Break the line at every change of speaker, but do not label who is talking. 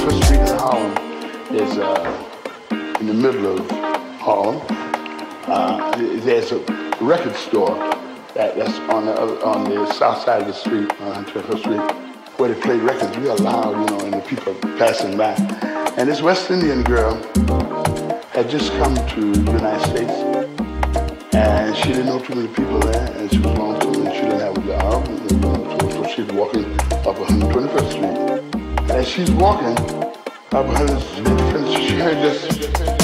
First Street in Harlem is in the middle of Harlem. There's a record store that's on the south side of the street, on 21st Street, where they play records real loud, and the people passing by. And this West Indian girl had just come to the United States, and she didn't know too many people there, and she was lonesome, and she didn't have a job, so she's walking up 121st Street. As she's walking up 121st Street, she heard this